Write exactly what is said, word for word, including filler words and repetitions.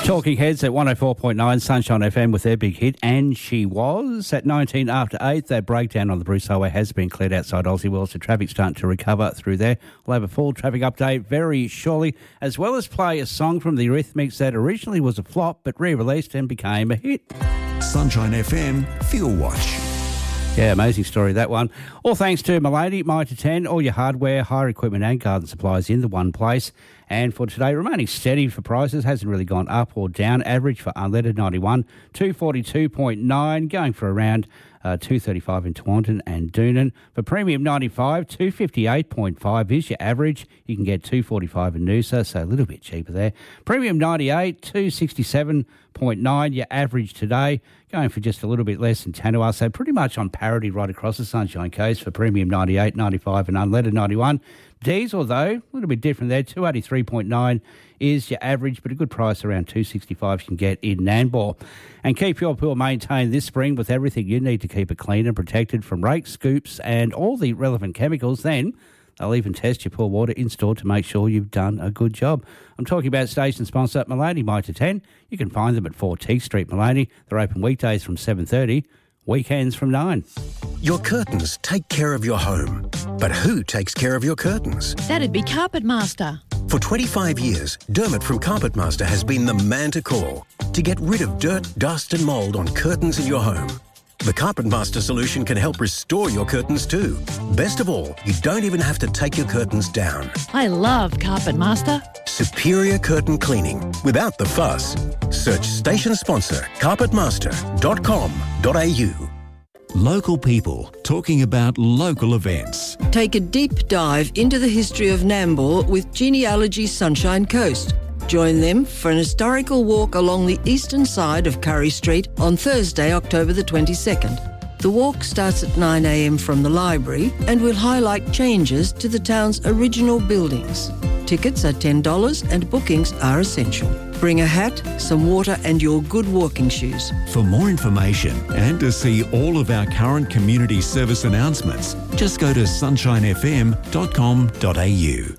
Talking Heads at one oh four point nine Sunshine F M with their big hit, And She Was. At nineteen after eight, that breakdown on the Bruce Highway has been cleared outside Aussie World, so traffic's starting to recover through there. We'll have a full traffic update very shortly, as well as play a song from the Eurythmics that originally was a flop but re-released and became a hit. Sunshine F M Fuel Watch. Yeah, amazing story, that one. All thanks to Milady, Mitre ten, all your hardware, hire equipment and garden supplies in the one place. And for today, remaining steady for prices, hasn't really gone up or down. Average for unleaded ninety-one, two forty-two point nine, going for around uh, two thirty-five in Taunton and Doonan. For premium ninety-five, two fifty-eight point five is your average. You can get two forty-five in Noosa, so a little bit cheaper there. Premium ninety-eight, two sixty-seven point nine, your average today. Going for just a little bit less in Tanua, so pretty much on parity right across the Sunshine Coast for premium ninety-eight, ninety-five and unleaded ninety-one. Diesel, though, a little bit different there. two eighty-three point nine is your average, but a good price around two sixty-five you can get in Nambour. And keep your pool maintained this spring with everything you need to keep it clean and protected from rakes, scoops and all the relevant chemicals. Then they'll even test your pool water in store to make sure you've done a good job. I'm talking about station sponsor Milady, Mitre ten. You can find them at four T Street, Milady. They're open weekdays from seven thirty, weekends from nine. Your curtains take care of your home. But who takes care of your curtains? That'd be Carpet Master. For twenty-five years, Dermot from Carpet Master has been the man to call to get rid of dirt, dust and mould on curtains in your home. The Carpet Master solution can help restore your curtains too. Best of all, you don't even have to take your curtains down. I love Carpet Master. Superior curtain cleaning without the fuss. Search station sponsor carpet master dot com dot a u. Local people talking about local events. Take a deep dive into the history of Nambour with Genealogy Sunshine Coast. Join them for an historical walk along the eastern side of Curry Street on Thursday, October the twenty-second. The walk starts at nine a m from the library and will highlight changes to the town's original buildings. Tickets are ten dollars and bookings are essential. Bring a hat, some water and your good walking shoes. For more information and to see all of our current community service announcements, just go to sunshine f m dot com dot a u.